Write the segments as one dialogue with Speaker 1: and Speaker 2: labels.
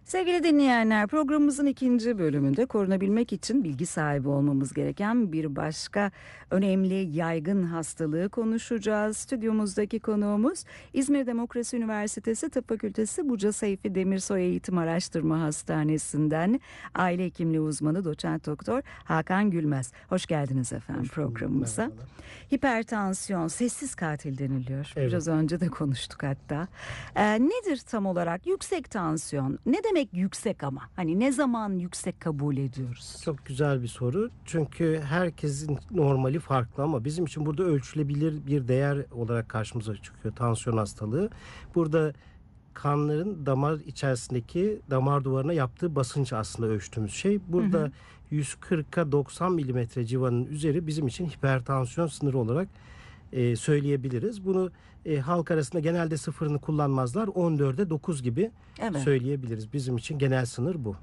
Speaker 1: Sevgili dinleyenler, programımızın ikinci bölümünde korunabilmek için bilgi sahibi olmamız gereken bir başka önemli yaygın hastalığı konuşacağız. Stüdyomuzdaki konuğumuz İzmir Demokrasi Üniversitesi Tıp Fakültesi Buca Seyfi Demirsoy Eğitim Araştırma Hastanesi'nden aile hekimliği uzmanı doçent doktor Hakan Gülmez. Hoş geldiniz efendim programımıza.
Speaker 2: Merhabalar.
Speaker 1: Hipertansiyon sessiz katil deniliyor.
Speaker 2: Evet.
Speaker 1: Biraz önce de konuştuk hatta. Nedir tam olarak yüksek tansiyon? Ne demek yüksek ama? Hani ne zaman yüksek kabul ediyoruz?
Speaker 2: Çok güzel bir soru. Çünkü herkesin normali farklı ama bizim için burada ölçülebilir bir değer olarak karşımıza çıkıyor tansiyon hastalığı. Burada kanların damar içerisindeki damar duvarına yaptığı basınç aslında ölçtüğümüz şey. Burada 140'a 90 milimetre civarının üzeri bizim için hipertansiyon sınırı olarak söyleyebiliriz. Bunu halk arasında genelde sıfırını kullanmazlar. 14'e 9 gibi söyleyebiliriz. Bizim için genel sınır bu.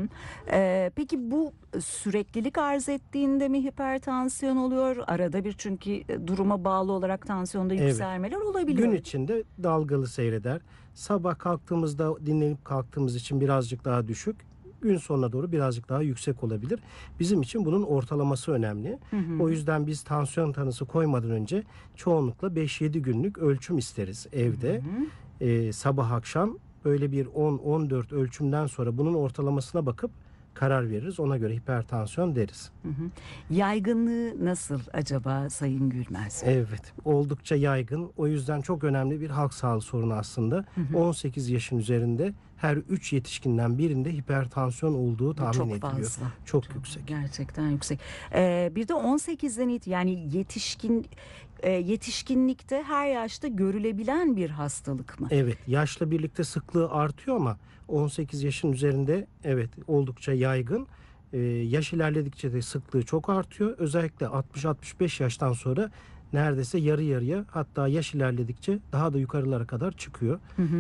Speaker 1: Peki bu süreklilik arz ettiğinde mi hipertansiyon oluyor? Arada bir çünkü duruma bağlı olarak tansiyonda yükselmeler olabiliyor.
Speaker 2: Gün içinde dalgalı seyreder. Sabah kalktığımızda dinlenip kalktığımız için birazcık daha düşük. Gün sonuna doğru birazcık daha yüksek olabilir. Bizim için bunun ortalaması önemli. O yüzden biz tansiyon tanısı koymadan önce çoğunlukla 5-7 günlük ölçüm isteriz evde. Sabah akşam böyle bir 10-14 ölçümden sonra bunun ortalamasına bakıp karar veririz. Ona göre hipertansiyon deriz.
Speaker 1: Yaygınlığı nasıl acaba Sayın Gülmez?
Speaker 2: Evet, oldukça yaygın. O yüzden çok önemli bir halk sağlığı sorunu aslında. 18 yaşın üzerinde her 3 yetişkinden birinde hipertansiyon olduğu tahmin ediliyor.
Speaker 1: Çok fazla.
Speaker 2: Çok yüksek.
Speaker 1: Gerçekten yüksek. Bir de 18'den yani yetişkinlikte her yaşta görülebilen bir hastalık mı?
Speaker 2: Evet, yaşla birlikte sıklığı artıyor ama 18 yaşın üzerinde evet oldukça yaygın. Yaş ilerledikçe de sıklığı çok artıyor. Özellikle 60-65 yaştan sonra neredeyse yarı yarıya, hatta yaş ilerledikçe daha da yukarılara kadar çıkıyor.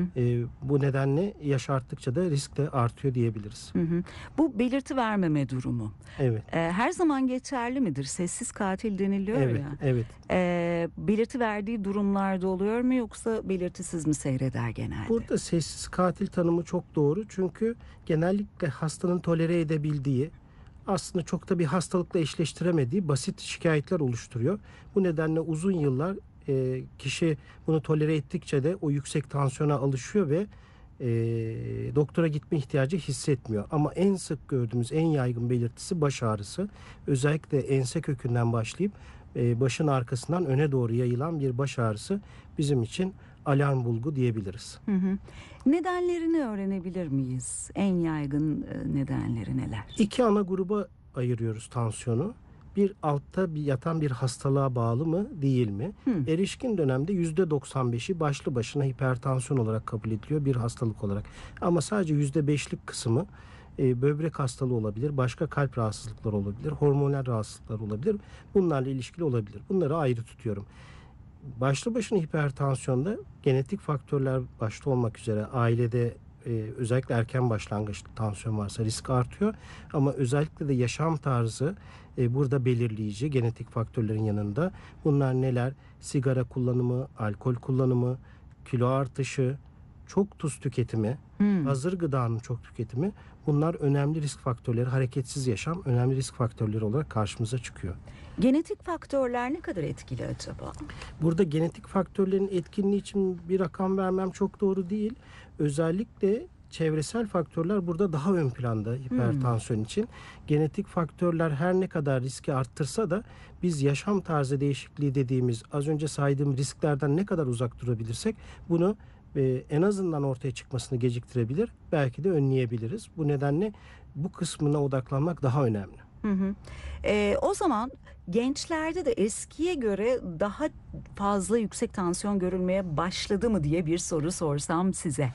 Speaker 2: Bu nedenle yaş arttıkça da risk de artıyor diyebiliriz.
Speaker 1: Bu belirti vermeme durumu.
Speaker 2: Evet.
Speaker 1: Her zaman geçerli midir? Sessiz katil deniliyor ya.
Speaker 2: Evet.
Speaker 1: Belirti verdiği durumlarda oluyor mu yoksa belirtisiz mi seyreder genelde?
Speaker 2: Burada sessiz katil tanımı çok doğru. Çünkü genellikle hastanın tolere edebildiği, aslında çok da bir hastalıkla eşleştiremediği basit şikayetler oluşturuyor. Bu nedenle uzun yıllar kişi bunu tolere ettikçe de o yüksek tansiyona alışıyor ve doktora gitme ihtiyacı hissetmiyor. Ama en sık gördüğümüz en yaygın belirtisi baş ağrısı. Özellikle ense kökünden başlayıp başın arkasından öne doğru yayılan bir baş ağrısı bizim için alarm bulgu diyebiliriz.
Speaker 1: Nedenlerini öğrenebilir miyiz? En yaygın nedenleri neler?
Speaker 2: İki ana gruba ayırıyoruz tansiyonu. Bir altta yatan bir hastalığa bağlı mı değil mi? Erişkin dönemde %95'i başlı başına hipertansiyon olarak kabul ediliyor bir hastalık olarak. Ama sadece %5'lik kısmı böbrek hastalığı olabilir, başka kalp rahatsızlıkları olabilir, hormonal rahatsızlıklar olabilir. Bunlarla ilişkili olabilir. Bunları ayrı tutuyorum. Başlı başına hipertansiyonda genetik faktörler başta olmak üzere ailede özellikle erken başlangıçlı tansiyon varsa risk artıyor. Ama özellikle de yaşam tarzı burada belirleyici genetik faktörlerin yanında. Bunlar neler? Sigara kullanımı, alkol kullanımı, kilo artışı, çok tuz tüketimi, hazır gıdanın çok tüketimi, bunlar önemli risk faktörleri. Hareketsiz yaşam önemli risk faktörleri olarak karşımıza çıkıyor.
Speaker 1: Genetik faktörler ne kadar etkili acaba?
Speaker 2: Burada genetik faktörlerin etkinliği için bir rakam vermem çok doğru değil. Özellikle çevresel faktörler burada daha ön planda hipertansiyon için. Genetik faktörler her ne kadar riski arttırsa da biz yaşam tarzı değişikliği dediğimiz az önce saydığım risklerden ne kadar uzak durabilirsek bunu en azından ortaya çıkmasını geciktirebilir, belki de önleyebiliriz. Bu nedenle bu kısmına odaklanmak daha önemli.
Speaker 1: O zaman gençlerde de eskiye göre daha fazla yüksek tansiyon görülmeye başladı mı diye bir soru sorsam size.